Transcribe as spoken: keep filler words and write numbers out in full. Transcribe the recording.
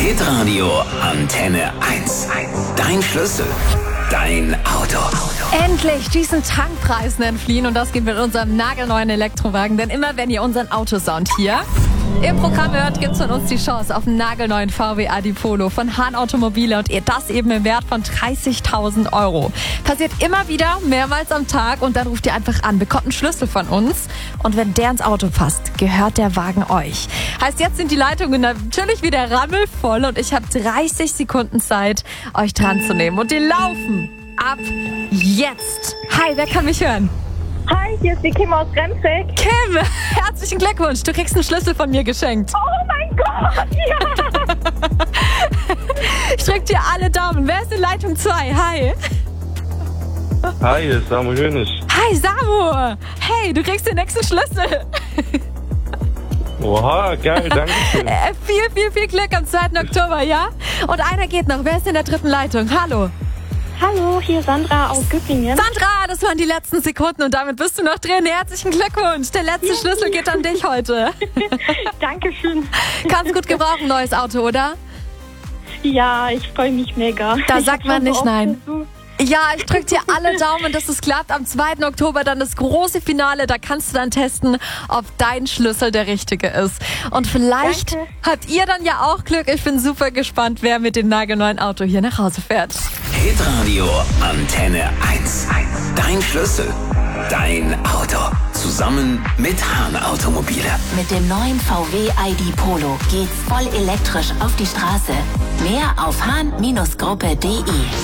Hitradio Antenne eins. Dein Schlüssel, dein Auto. Endlich diesen Tankpreisen entfliehen und das geht mit unserem nagelneuen Elektrowagen. Denn immer wenn ihr unseren Autosound hier im Programm hört, gibt es von uns die Chance auf einen nagelneuen V W Adi Polo von Hahn Automobile und ihr das eben im Wert von dreißigtausend Euro. Passiert immer wieder, mehrmals am Tag und dann ruft ihr einfach an, bekommt einen Schlüssel von uns und wenn der ins Auto passt, gehört der Wagen euch. Heißt, jetzt sind die Leitungen natürlich wieder rammelvoll und ich habe dreißig Sekunden Zeit, euch dran zu nehmen und die laufen ab jetzt. Hi, wer kann mich hören? Hi, hier ist die Kim aus Remsek. Kim, herzlichen Glückwunsch. Du kriegst einen Schlüssel von mir geschenkt. Oh mein Gott, ja! Ich drück dir alle Daumen. Wer ist in Leitung zwei? Hi. Hi, hier ist Samu Hönisch. Hi, Samu. Hey, du kriegst den nächsten Schlüssel. Oha, geil, danke schön. Äh, viel, viel, viel Glück am zweiten Oktober, ja? Und einer geht noch. Wer ist in der dritten Leitung? Hallo. Hallo, hier ist Sandra aus Göppingen. Sandra, das waren die letzten Sekunden und damit bist du noch drin. Herzlichen Glückwunsch. Der letzte Schlüssel geht an dich heute. Dankeschön. Kannst gut gebrauchen, neues Auto, oder? Ja, ich freue mich mega. Da Ich sagt hab man schon so nicht oft nein. versucht. Ja, ich drück dir alle Daumen, dass es klappt. Am zweiten Oktober dann das große Finale. Da kannst du dann testen, ob dein Schlüssel der richtige ist. Und vielleicht Danke. habt ihr dann ja auch Glück. Ich bin super gespannt, wer mit dem nagelneuen Auto hier nach Hause fährt. Hitradio Antenne eins. Dein Schlüssel, dein Auto. Zusammen mit Hahn Automobile. Mit dem neuen V W Adi Polo geht's voll elektrisch auf die Straße. Mehr auf hahn Gruppe punkt de.